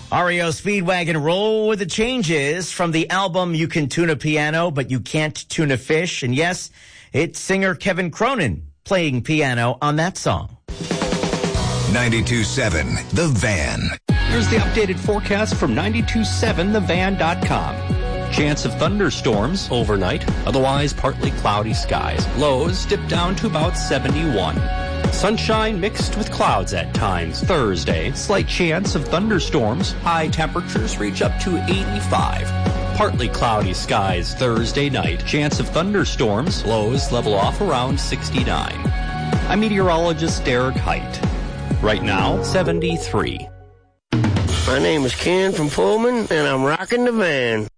REO Speedwagon, Roll with the Changes from the album You Can Tune a Piano, but You Can't Tune a Fish. And yes, it's singer Kevin Cronin playing piano on that song. 92.7 The Van. Here's the updated forecast from 927thevan.com. Chance of thunderstorms overnight, otherwise partly cloudy skies. Lows dip down to about 71. Sunshine mixed with clouds at times. Thursday, slight chance of thunderstorms. High temperatures reach up to 85. Partly cloudy skies Thursday night. Chance of thunderstorms. Lows level off around 69. I'm meteorologist Derek Height. Right now, 73. My name is Ken from Pullman, and I'm rocking the van.